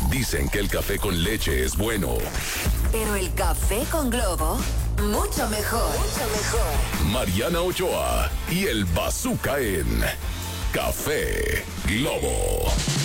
Dicen que el café con leche es bueno. Pero el café con Globo, mucho mejor. Mucho mejor. Mariana Ochoa y el Bazooka en Café Globo.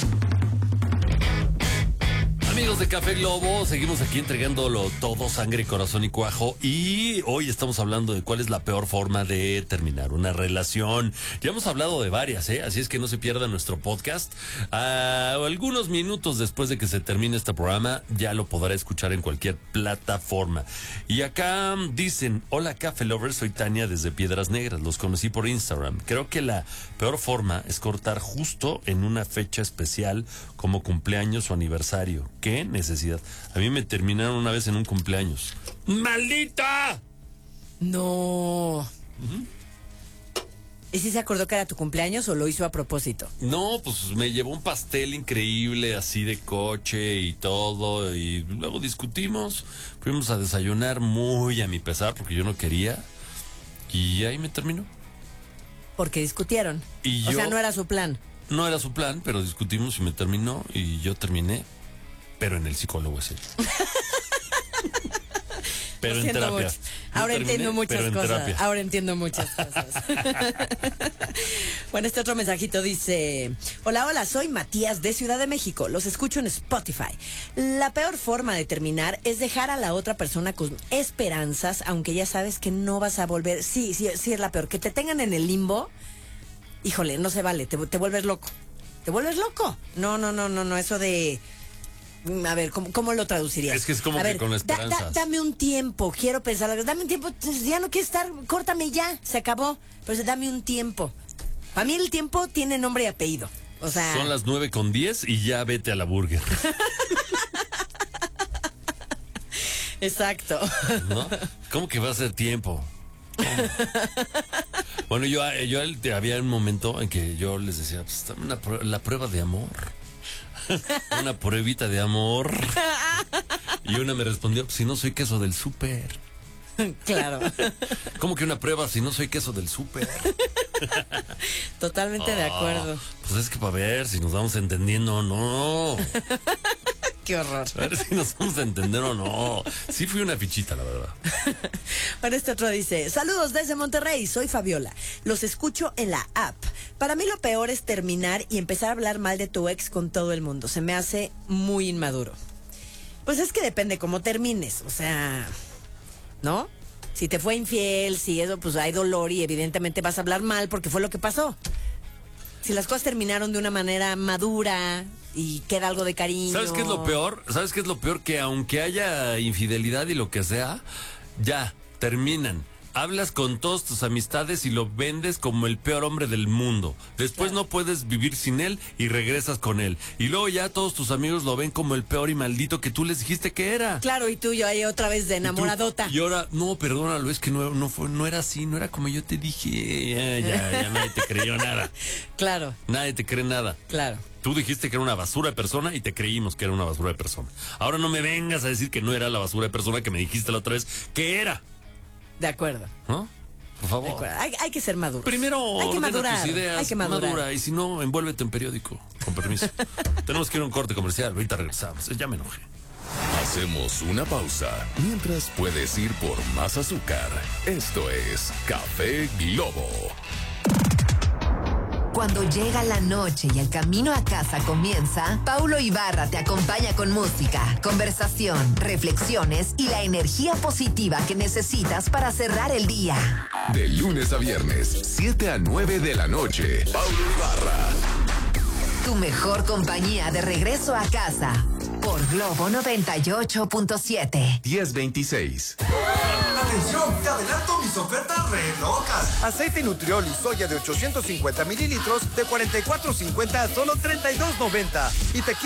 Amigos de Café Globo, seguimos aquí entregándolo todo, sangre, corazón y cuajo. Y hoy estamos hablando de cuál es la peor forma de terminar una relación. Ya hemos hablado de varias, así es que no se pierda nuestro podcast. Algunos minutos después de que se termine este programa, ya lo podrá escuchar en cualquier plataforma. Y acá dicen: hola Café Lovers, soy Tania desde Piedras Negras, los conocí por Instagram. Creo que la peor forma es cortar justo en una fecha especial como cumpleaños o aniversario. ¿Qué necesidad? A mí me terminaron una vez en un cumpleaños. ¡Maldita! No. ¿Y si se acordó que era tu cumpleaños o lo hizo a propósito? No, pues me llevó un pastel increíble así de coche y todo, y luego discutimos, fuimos a desayunar muy a mi pesar porque yo no quería, y ahí me terminó. Porque discutieron. Y o sea, no era su plan. No era su plan, pero discutimos y me terminó y yo terminé, pero en el psicólogo ese. Pero en terapia. Mucho. Ahora entiendo muchas cosas. Ahora entiendo muchas cosas. Bueno, este otro mensajito dice: hola, soy Matías de Ciudad de México. Los escucho en Spotify. La peor forma de terminar es dejar a la otra persona con esperanzas, aunque ya sabes que no vas a volver. Sí, es la peor. Que te tengan en el limbo. Híjole, no se vale. Te vuelves loco. ¿Te vuelves loco? No, eso de... A ver, ¿cómo lo traducirías? Es que es como que con esperanzas. Dame un tiempo, quiero pensar. Dame un tiempo, ya no quiero estar, córtame ya, se acabó. Pero dame un tiempo. Para mí el tiempo tiene nombre y apellido. O sea... Son las 9:10 y ya vete a la burger. Exacto. ¿No? ¿Cómo que va a ser tiempo? Bueno, yo había un momento en que yo les decía, pues dame la prueba de amor. Una pruebita de amor. Y una me respondió: pues si no soy queso del súper. Claro. ¿Cómo que una prueba si no soy queso del súper? Totalmente de acuerdo. Pues es que para ver si nos vamos entendiendo o no. Qué horror. A ver si nos vamos a entender o no. Sí fui una fichita, la verdad. Bueno, este otro dice: saludos desde Monterrey, soy Fabiola. Los escucho en la app. Para mí lo peor es terminar y empezar a hablar mal de tu ex con todo el mundo. Se me hace muy inmaduro. Pues es que depende cómo termines. O sea, ¿no? Si te fue infiel, si eso, pues hay dolor y evidentemente vas a hablar mal porque fue lo que pasó. Si las cosas terminaron de una manera madura y queda algo de cariño. ¿Sabes qué es lo peor? ¿Sabes qué es lo peor? Que aunque haya infidelidad y lo que sea, ya, terminan. Hablas con todas tus amistades y lo vendes como el peor hombre del mundo. Después no puedes vivir sin él y regresas con él. Y luego ya todos tus amigos lo ven como el peor y maldito que tú les dijiste que era. Claro, y tú y yo ahí otra vez de enamoradota. Y ahora, no, perdónalo, es que no era así, no era como yo te dije. Ya nadie te creyó nada. Claro. Nadie te cree nada. Claro. Tú dijiste que era una basura de persona y te creímos que era una basura de persona. Ahora no me vengas a decir que no era la basura de persona que me dijiste la otra vez que era. De acuerdo. ¿No? Por favor. De acuerdo. Hay que ser maduros. Primero hay que madurar. Tus ideas, hay que madurar. Madura, y si no, envuélvete en periódico. Con permiso. Tenemos que ir a un corte comercial. Ahorita regresamos. Ya me enojé. Hacemos una pausa mientras puedes ir por más azúcar. Esto es Café Globo. Cuando llega la noche y el camino a casa comienza, Paulo Ibarra te acompaña con música, conversación, reflexiones y la energía positiva que necesitas para cerrar el día. De lunes a viernes, 7 a 9 de la noche. Paulo Ibarra. Tu mejor compañía de regreso a casa. Por Globo 98.7. 1026. ¡Atención! ¡Te adelanto mis ofertas re locas! Aceite Nutriol y soya de 850 mililitros de $44.50 a solo $32.90. Y tequila